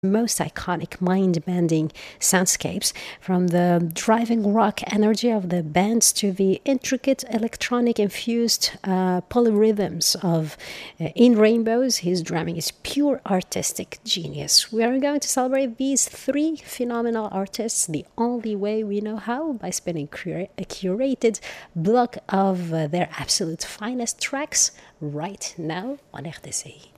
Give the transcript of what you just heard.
most iconic, mind-bending soundscapes, from the driving rock energy of the bands to the intricate electronic-infused polyrhythms of In Rainbows. His drumming is pure artistic genius. We are going to celebrate these three phenomenal artists the only way we know how, by spinning a curated block of their absolute finest tracks right now on RDC.